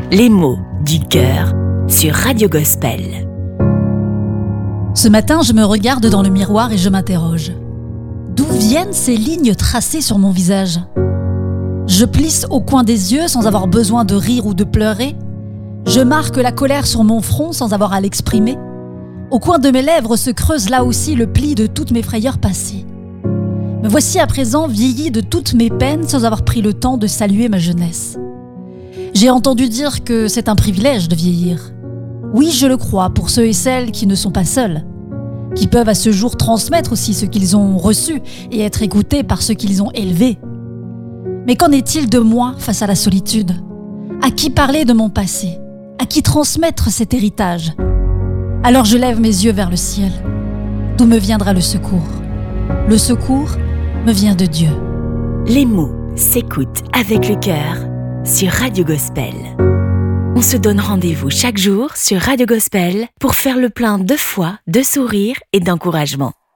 Les mots du cœur sur Radio Gospel. Ce matin, je me regarde dans le miroir et je m'interroge. D'où viennent ces lignes tracées sur mon visage ? Je plisse au coin des yeux sans avoir besoin de rire ou de pleurer. Je marque la colère sur mon front sans avoir à l'exprimer. Au coin de mes lèvres se creuse là aussi le pli de toutes mes frayeurs passées. Me voici à présent vieilli de toutes mes peines sans avoir pris le temps de saluer ma jeunesse. J'ai entendu dire que c'est un privilège de vieillir. Oui, je le crois, pour ceux et celles qui ne sont pas seuls, qui peuvent à ce jour transmettre aussi ce qu'ils ont reçu et être écoutés par ceux qu'ils ont élevés. Mais qu'en est-il de moi face à la solitude ? À qui parler de mon passé ? À qui transmettre cet héritage ? Alors je lève mes yeux vers le ciel. D'où me viendra le secours ? Le secours me vient de Dieu. Les mots s'écoutent avec le cœur sur Radio Gospel. On se donne rendez-vous chaque jour sur Radio Gospel pour faire le plein de foi, de sourire et d'encouragement.